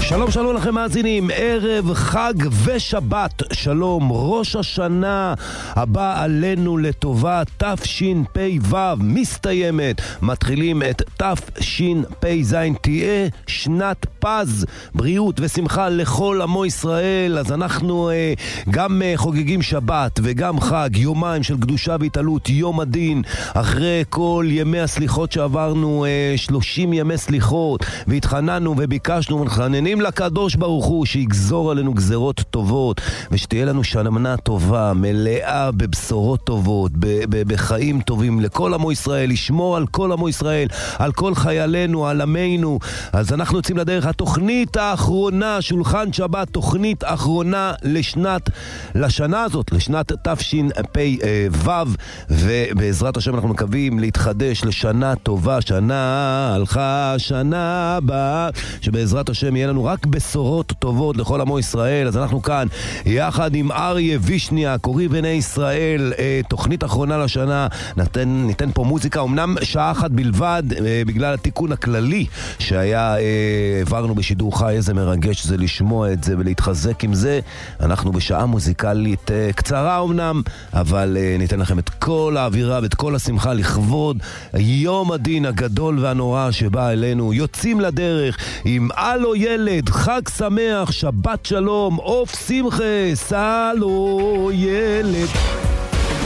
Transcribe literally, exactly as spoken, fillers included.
שלום שלום לכם מאזינים, ערב חג ושבת, שלום, ראש השנה הבא עלינו לטובה, תשפ"ו מסתיימת, מתחילים את תשפ"ז, תהיה שנת פז, בריאות ושמחה לכל עמו ישראל. אז אנחנו אה, גם אה, חוגגים שבת וגם חג, יומיים של קדושה והתעלות, יום הדין, אחרי כל ימי הסליחות שעברנו, אה, שלושים ימי סליחות, והתחננו וביקשנו ונחננים לקדוש ברוך הוא שיגזור עלינו גזרות טובות, ושתהיה לנו שנה טובה, מלאה בבשורות טובות, ב- ב- בחיים טובים לכל עמו ישראל, לשמור על כל עמו ישראל, על כל חיילינו, על עמנו. אז אנחנו יוצאים לדרך, התוכנית האחרונה, שולחן שבת, תוכנית אחרונה לשנת, לשנה הזאת, לשנת תשפ"ו, ובעזרת השם אנחנו מקווים להתחדש לשנה טובה, שנה הלכה, שנה הבאה, שבעזרת השם יהיה לנו רק בשורות טובות לכל עמו ישראל. אז אנחנו כאן יחד עם אריה וישניה, קורי בני ישראל, תוכנית אחרונה לשנה, ניתן, ניתן פה מוזיקה, אמנם שעה אחת בלבד, בגלל התיקון הכללי שהיה, עברנו בשידור חי, איזה מרגש זה לשמוע את זה ולהתחזק עם זה. אנחנו בשעה מוזיקלית קצרה אמנם, אבל ניתן לכם את כל האווירה ואת כל השמחה לכבוד יום הדין הגדול והנורא שבא אלינו. יוצאים לדרך עם אלו ילד, חג שמח, שבת שלום, אוף שמחה, סלו ילד.